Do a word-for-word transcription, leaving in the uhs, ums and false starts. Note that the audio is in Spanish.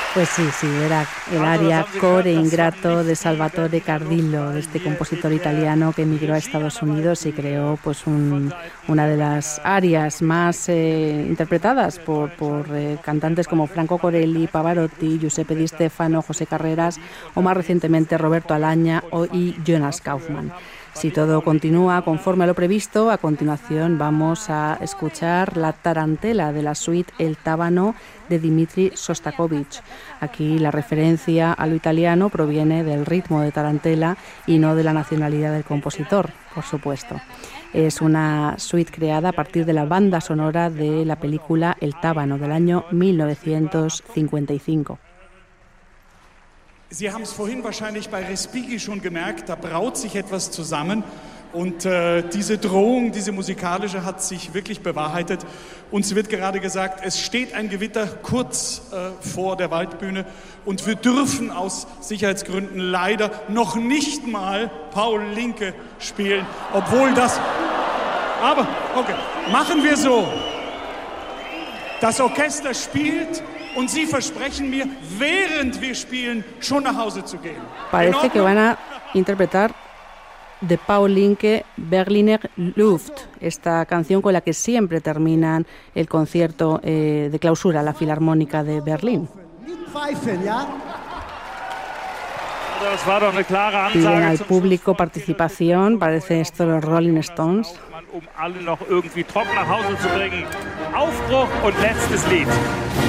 Pues sí, sí, era el aria Core Ingrato de Salvatore Cardillo, de este compositor italiano que emigró a Estados Unidos y creó pues un, una de las arias más eh, interpretadas por, por eh, cantantes como Franco Corelli, Pavarotti, Giuseppe Di Stefano, José Carreras o más recientemente Roberto Alaña o, y Jonas Kaufmann. Si todo continúa conforme a lo previsto, a continuación vamos a escuchar la tarantela de la suite El Tábano de Dmitri Shostakovich. Aquí la referencia a lo italiano proviene del ritmo de tarantela y no de la nacionalidad del compositor, por supuesto. Es una suite creada a partir de la banda sonora de la película El Tábano del año mil novecientos cincuenta y cinco. Sie haben es vorhin wahrscheinlich bei Respighi schon gemerkt, da braut sich etwas zusammen und äh, diese Drohung, diese musikalische, hat sich wirklich bewahrheitet. Uns wird gerade gesagt, es steht ein Gewitter kurz äh, vor der Waldbühne und wir dürfen aus Sicherheitsgründen leider noch nicht mal Paul Linke spielen, obwohl das... Aber, okay, machen wir so. Das Orchester spielt... Und Sie versprechen mir, während wir spielen, schon nach Hause zu gehen. Parece que van a interpretar de Paul Linke Berliner Luft, esta canción con la que siempre terminan el concierto eh, de clausura, la Filarmónica de Berlín. Piden al público participación, parece esto los Rolling Stones. Um alle noch irgendwie trocken nach Hause zu bringen. Aufbruch und letztes Lied.